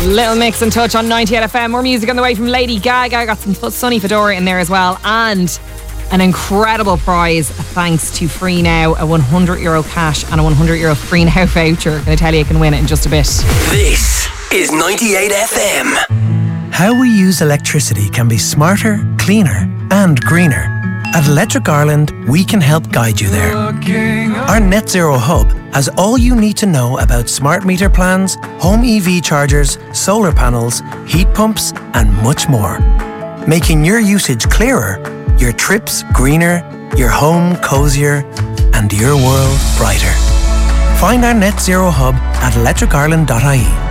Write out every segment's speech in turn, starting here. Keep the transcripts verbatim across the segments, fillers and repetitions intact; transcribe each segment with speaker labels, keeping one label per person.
Speaker 1: Little Mix and Touch on ninety-eight F M. More music on the way from Lady Gaga. Got some Sunny Fedora in there as well. And an incredible prize thanks to Free Now. A one hundred euro cash and a one hundred euro Free Now voucher. I'm going to tell you you can win it in just a bit.
Speaker 2: This is ninety-eight F M.
Speaker 3: How we use electricity can be smarter, cleaner and greener. At Electric Ireland, we can help guide you there. Our Net Zero Hub has all you need to know about smart meter plans, home E V chargers, solar panels, heat pumps and much more. Making your usage clearer, your trips greener, your home cozier and your world brighter. Find our Net Zero Hub at electric ireland dot I E.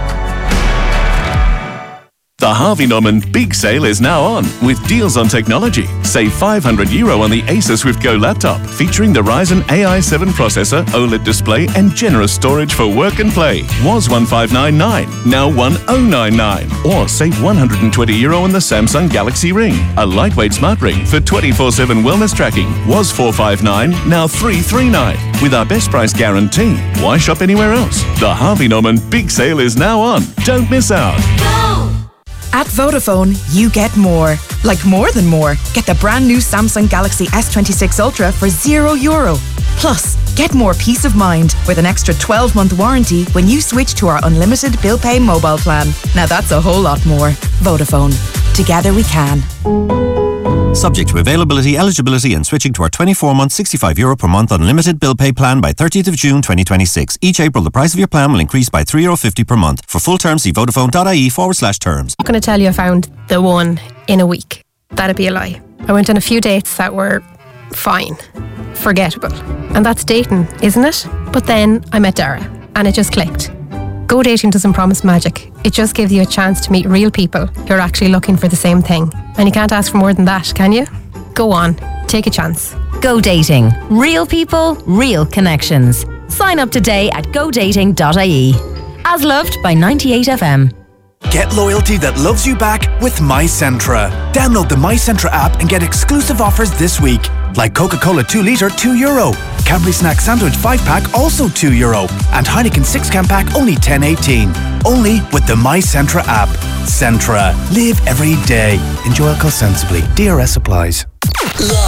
Speaker 4: The Harvey Norman Big Sale is now on with deals on technology. Save five hundred euro on the Asus Swift Go laptop featuring the Ryzen A I seven processor, OLED display and generous storage for work and play. Was one five nine nine, now one thousand ninety-nine. Or save one hundred twenty euro on the Samsung Galaxy Ring, a lightweight smart ring for twenty-four seven wellness tracking. Was four five nine, now three three nine. With our best price guarantee. Why shop anywhere else? The Harvey Norman Big Sale is now on. Don't miss out.
Speaker 5: At Vodafone, you get more. Like more than more. Get the brand new Samsung Galaxy S twenty-six Ultra for zero euro. Plus, get more peace of mind with an extra twelve month warranty when you switch to our unlimited bill pay mobile plan. Now that's a whole lot more. Vodafone. Together we can.
Speaker 6: Subject to availability, eligibility and switching to our twenty-four month sixty-five euro per month unlimited bill pay plan by thirtieth of June twenty twenty-six. Each April the price of your plan will increase by three euro fifty per month. For full terms see vodafone.ie forward slash terms.
Speaker 7: I'm not going to tell you I found the one in a week. That'd be a lie. I went on a few dates that were fine, forgettable. And that's dating, isn't it? But then I met Dara and it just clicked. Go Dating doesn't promise magic. It just gives you a chance to meet real people who are actually looking for the same thing. And you can't ask for more than that, can you? Go on, take a chance.
Speaker 8: Go Dating. Real people, real connections. Sign up today at go dating dot I E. As loved by ninety-eight F M.
Speaker 9: Get loyalty that loves you back with MyCentra. Download the MyCentra app and get exclusive offers this week. Like Coca-Cola two litre, two euro. Cadbury Snack Sandwich five pack, also two euro. And Heineken six can pack, only ten eighteen. Only with the MyCentra app. Centra. Live every day. Enjoy alcohol sensibly. D R S applies.